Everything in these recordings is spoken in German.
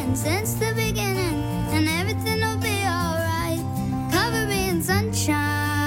since the beginning, and everything will be alright. Cover me in sunshine.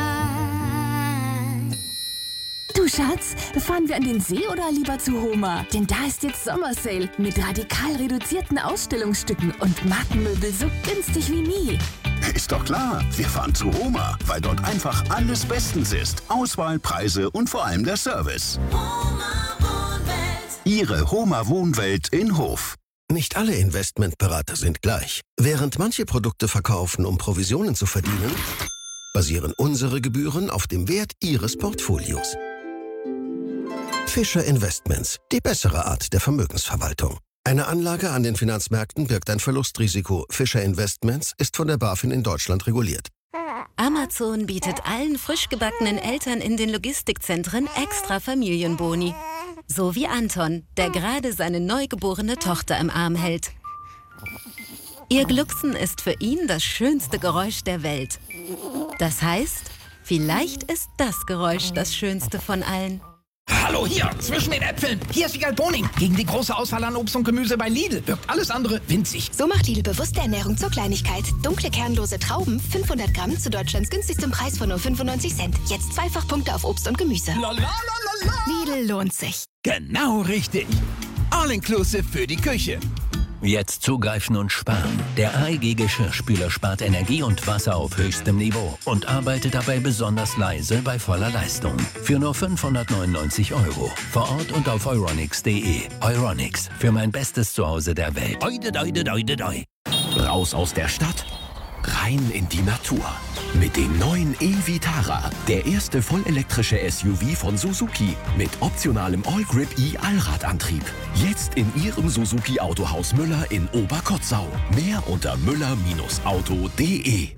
Du Schatz, fahren wir an den See oder lieber zu Homa? Denn da ist jetzt Sommersale mit radikal reduzierten Ausstellungsstücken und Markenmöbel so günstig wie nie. Ist doch klar, wir fahren zu Homa, weil dort einfach alles bestens ist. Auswahl, Preise und vor allem der Service. Homa Wohnwelt. Ihre Homa Wohnwelt in Hof. Nicht alle Investmentberater sind gleich. Während manche Produkte verkaufen, um Provisionen zu verdienen, basieren unsere Gebühren auf dem Wert Ihres Portfolios. Fischer Investments, die bessere Art der Vermögensverwaltung. Eine Anlage an den Finanzmärkten birgt ein Verlustrisiko. Fischer Investments ist von der BaFin in Deutschland reguliert. Amazon bietet allen frisch gebackenen Eltern in den Logistikzentren extra Familienboni. So wie Anton, der gerade seine neugeborene Tochter im Arm hält. Ihr Glucksen ist für ihn das schönste Geräusch der Welt. Das heißt, vielleicht ist das Geräusch das schönste von allen. Hallo, hier, zwischen den Äpfeln. Hier ist Wiegald Boning. Gegen die große Auswahl an Obst und Gemüse bei Lidl wirkt alles andere winzig. So macht Lidl bewusste Ernährung zur Kleinigkeit. Dunkle, kernlose Trauben, 500 Gramm zu Deutschlands günstigstem Preis von nur 95 Cent. Jetzt Zweifachpunkte auf Obst und Gemüse. Lidl lohnt sich. Genau richtig. All-inclusive für die Küche. Jetzt zugreifen und sparen. Der AEG Geschirrspüler spart Energie und Wasser auf höchstem Niveau und arbeitet dabei besonders leise bei voller Leistung. Für nur 599 €. Vor Ort und auf euronics.de. Euronics, für mein bestes Zuhause der Welt. Raus aus der Stadt, rein in die Natur. Mit dem neuen e-Vitara, der erste vollelektrische SUV von Suzuki mit optionalem All-Grip E-Allradantrieb. Jetzt in Ihrem Suzuki Autohaus Müller in Oberkotzau. Mehr unter müller-auto.de.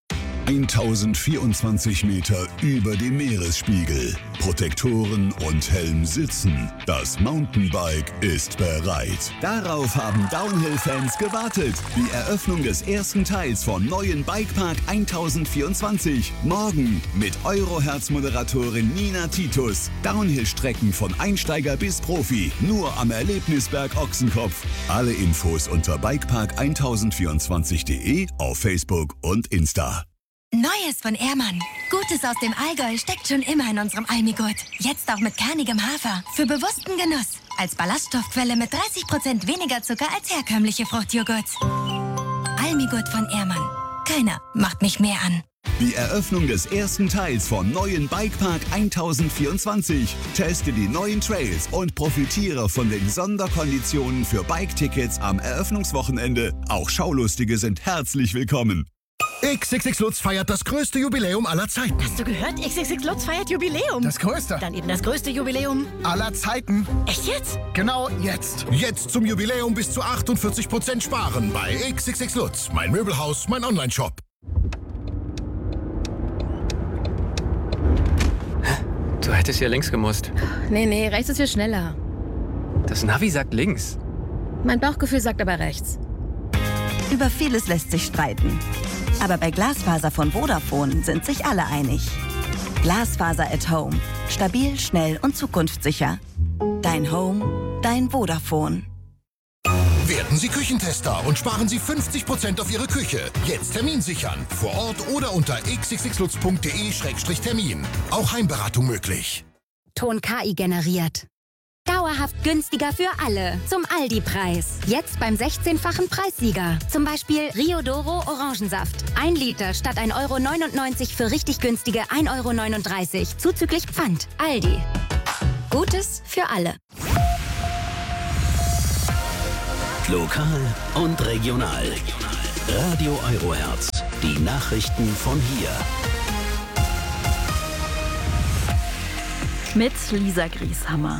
1024 Meter über dem Meeresspiegel. Protektoren und Helm sitzen. Das Mountainbike ist bereit. Darauf haben Downhill-Fans gewartet. Die Eröffnung des ersten Teils vom neuen Bikepark 1024. Morgen mit Euroherz-Moderatorin Nina Titus. Downhill-Strecken von Einsteiger bis Profi. Nur am Erlebnisberg Ochsenkopf. Alle Infos unter bikepark1024.de, auf Facebook und Insta. Neues von Ehrmann. Gutes aus dem Allgäu steckt schon immer in unserem Almigurt. Jetzt auch mit kernigem Hafer. Für bewussten Genuss. Als Ballaststoffquelle mit 30% weniger Zucker als herkömmliche Fruchtjoghurt. Almigurt von Ehrmann. Keiner macht mich mehr an. Die Eröffnung des ersten Teils vom neuen Bikepark 1024. Teste die neuen Trails und profitiere von den Sonderkonditionen für Bike-Tickets am Eröffnungswochenende. Auch Schaulustige sind herzlich willkommen. XXX Lutz feiert das größte Jubiläum aller Zeiten. Hast du gehört? XXX Lutz feiert Jubiläum. Das größte. Dann eben das größte Jubiläum aller Zeiten. Echt jetzt? Genau jetzt. Jetzt zum Jubiläum bis zu 48% sparen bei XXX Lutz. Mein Möbelhaus, mein Onlineshop. Du hättest hier links gemusst. Nee, rechts ist viel schneller. Das Navi sagt links. Mein Bauchgefühl sagt aber rechts. Über vieles lässt sich streiten. Aber bei Glasfaser von Vodafone sind sich alle einig. Glasfaser at Home. Stabil, schnell und zukunftssicher. Dein Home, dein Vodafone. Werden Sie Küchentester und sparen Sie 50% auf Ihre Küche. Jetzt Termin sichern. Vor Ort oder unter xxxlutz.de/termin. Auch Heimberatung möglich. Ton KI generiert. Dauerhaft günstiger für alle. Zum Aldi-Preis. Jetzt beim 16-fachen Preissieger. Zum Beispiel Rio Doro Orangensaft. 1 Liter statt 1,99 € für richtig günstige 1,39 €. Zuzüglich Pfand. Aldi. Gutes für alle. Lokal und regional. Radio Euroherz. Die Nachrichten von hier. Mit Lisa Grieshammer.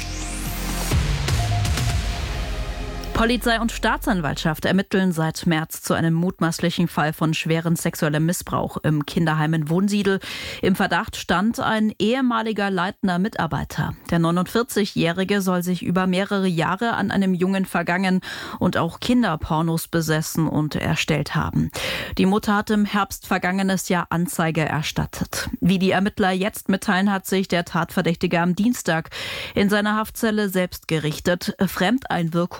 Polizei und Staatsanwaltschaft ermitteln seit März zu einem mutmaßlichen Fall von schwerem sexuellem Missbrauch im Kinderheim in Wunsiedel. Im Verdacht stand ein ehemaliger leitender Mitarbeiter. Der 49-Jährige soll sich über mehrere Jahre an einem Jungen vergangen und auch Kinderpornos besessen und erstellt haben. Die Mutter hat im Herbst vergangenes Jahr Anzeige erstattet. Wie die Ermittler jetzt mitteilen, hat sich der Tatverdächtige am Dienstag in seiner Haftzelle selbst gerichtet. Fremdeinwirkung schließt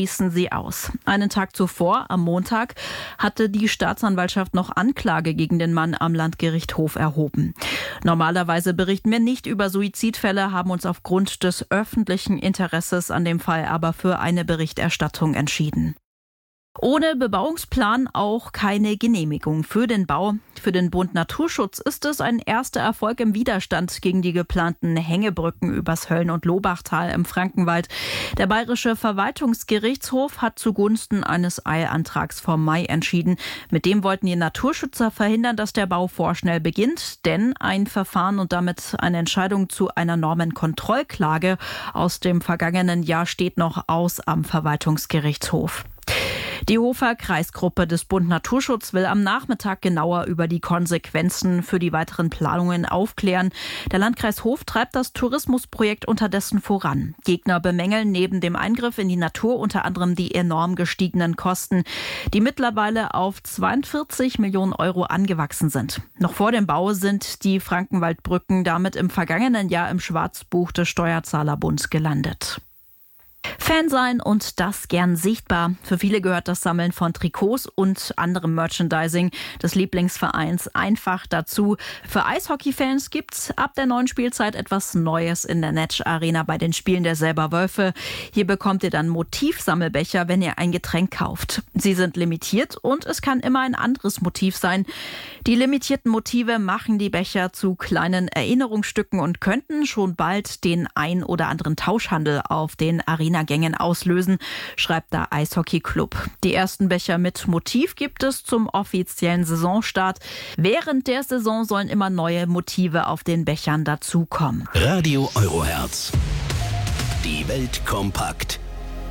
schließen sie aus. Einen Tag zuvor, am Montag, hatte die Staatsanwaltschaft noch Anklage gegen den Mann am Landgericht Hof erhoben. Normalerweise berichten wir nicht über Suizidfälle, haben uns aufgrund des öffentlichen Interesses an dem Fall aber für eine Berichterstattung entschieden. Ohne Bebauungsplan auch keine Genehmigung für den Bau. Für den Bund Naturschutz ist es ein erster Erfolg im Widerstand gegen die geplanten Hängebrücken übers Höllen- und Lobachtal im Frankenwald. Der Bayerische Verwaltungsgerichtshof hat zugunsten eines Eilantrags vom Mai entschieden. Mit dem wollten die Naturschützer verhindern, dass der Bau vorschnell beginnt, denn ein Verfahren und damit eine Entscheidung zu einer Normenkontrollklage aus dem vergangenen Jahr steht noch aus am Verwaltungsgerichtshof. Die Hofer Kreisgruppe des Bund Naturschutz will am Nachmittag genauer über die Konsequenzen für die weiteren Planungen aufklären. Der Landkreis Hof treibt das Tourismusprojekt unterdessen voran. Gegner bemängeln neben dem Eingriff in die Natur unter anderem die enorm gestiegenen Kosten, die mittlerweile auf 42 Millionen Euro angewachsen sind. Noch vor dem Bau sind die Frankenwaldbrücken damit im vergangenen Jahr im Schwarzbuch des Steuerzahlerbunds gelandet. Fan sein und das gern sichtbar. Für viele gehört das Sammeln von Trikots und anderem Merchandising des Lieblingsvereins einfach dazu. Für Eishockey-Fans gibt's ab der neuen Spielzeit etwas Neues in der Netsch Arena bei den Spielen der Selber Wölfe. Hier bekommt ihr dann Motivsammelbecher, wenn ihr ein Getränk kauft. Sie sind limitiert und es kann immer ein anderes Motiv sein. Die limitierten Motive machen die Becher zu kleinen Erinnerungsstücken und könnten schon bald den ein oder anderen Tauschhandel auf den Arena-Gängen auslösen, schreibt der Eishockey-Club. Die ersten Becher mit Motiv gibt es zum offiziellen Saisonstart. Während der Saison sollen immer neue Motive auf den Bechern dazukommen. Radio Eurohertz. Die Welt kompakt.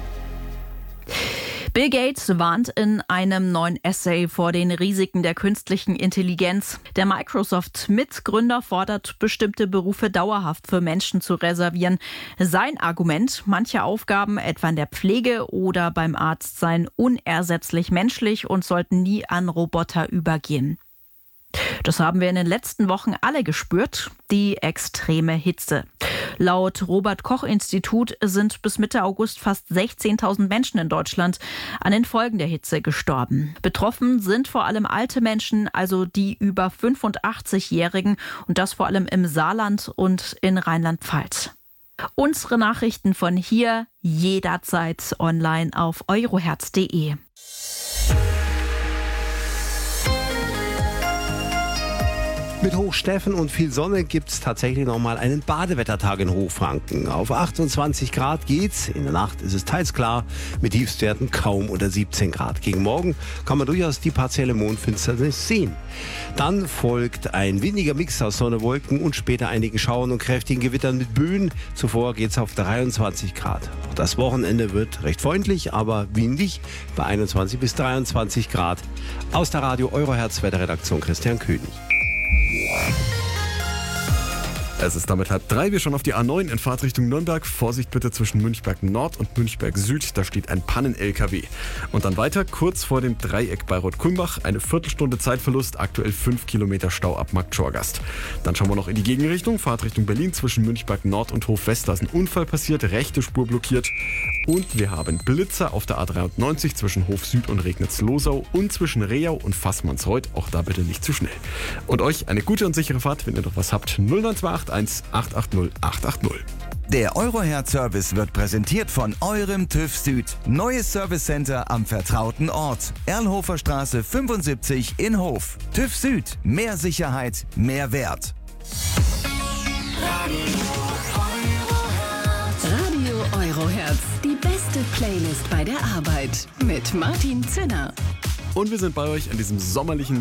Bill Gates warnt in einem neuen Essay vor den Risiken der künstlichen Intelligenz. Der Microsoft-Mitgründer fordert, bestimmte Berufe dauerhaft für Menschen zu reservieren. Sein Argument, manche Aufgaben, etwa in der Pflege oder beim Arzt, seien unersetzlich menschlich und sollten nie an Roboter übergehen. Das haben wir in den letzten Wochen alle gespürt, die extreme Hitze. Laut Robert-Koch-Institut sind bis Mitte August fast 16.000 Menschen in Deutschland an den Folgen der Hitze gestorben. Betroffen sind vor allem alte Menschen, also die über 85-Jährigen, und das vor allem im Saarland und in Rheinland-Pfalz. Unsere Nachrichten von hier jederzeit online auf eurohertz.de. Mit Hochsteffen und viel Sonne gibt es tatsächlich nochmal einen Badewettertag in Hochfranken. Auf 28 Grad geht's. In der Nacht ist es teils klar, mit Tiefstwerten kaum unter 17 Grad. Gegen Morgen kann man durchaus die partielle Mondfinsternis sehen. Dann folgt ein windiger Mix aus Sonne, Wolken und später einigen Schauern und kräftigen Gewittern mit Böen. Zuvor geht's auf 23 Grad. Auch das Wochenende wird recht freundlich, aber windig bei 21 bis 23 Grad. Aus der Radio Eurohertz Wetterredaktion Christian König. Es ist damit 2:30, wir schauen auf die A9 in Fahrtrichtung Nürnberg. Vorsicht bitte zwischen Münchberg Nord und Münchberg Süd, da steht ein Pannen-LKW. Und dann weiter, kurz vor dem Dreieck bei Rot-Kulmbach, eine Viertelstunde Zeitverlust, aktuell 5 Kilometer Stau ab Markt Schorgast. Dann schauen wir noch in die Gegenrichtung, Fahrtrichtung Berlin zwischen Münchberg Nord und Hof West, da ist ein Unfall passiert, rechte Spur blockiert. Und wir haben Blitzer auf der A93 zwischen Hof Süd und Regnitz-Losau und zwischen Rehau und Fassmannsreuth, auch da bitte nicht zu schnell. Und euch eine gute und sichere Fahrt, wenn ihr noch was habt, 0928 880 880. Der Eurohertz-Service wird präsentiert von eurem TÜV Süd. Neues Servicecenter am vertrauten Ort. Erlhofer Straße 75 in Hof. TÜV Süd. Mehr Sicherheit, mehr Wert. Radio Eurohertz. Die beste Playlist bei der Arbeit. Mit Martin Zinner. Und wir sind bei euch an diesem sommerlichen